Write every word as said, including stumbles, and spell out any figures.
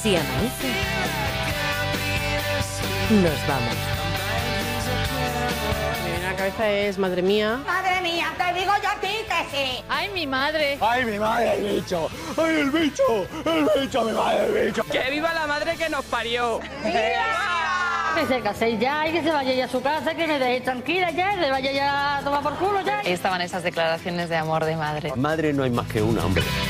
Si amanece, nos vamos. La cabeza es madre mía. Madre mía, te digo yo a ti que sí. ¡Ay, mi madre! ¡Ay, mi madre, el bicho! ¡Ay, el bicho! ¡El bicho, mi madre, el bicho! ¡Que viva la madre que nos parió! Que se case ya y que se vaya ya a su casa, que me deje tranquila ya, se vaya ya a tomar por culo ya. Estaban esas declaraciones de amor de madre. Madre no hay más que una, hombre.